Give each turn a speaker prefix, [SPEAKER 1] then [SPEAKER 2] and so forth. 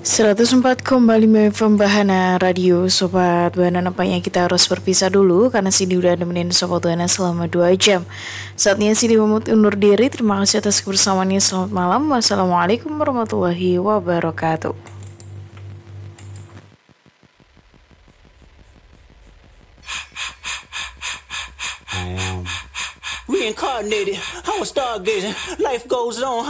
[SPEAKER 1] 104,5 FM Bahana Radio. Sobat Bahana, nampaknya kita harus berpisah dulu karena Cindy udah nemenin Sobat Bahana selama 2 jam. Saatnya Cindy memut undur diri. Terima kasih atas kebersamaannya. Selamat malam. Wassalamualaikum warahmatullahi wabarakatuh.
[SPEAKER 2] I am reincarnated. I was stargazing. Life goes on.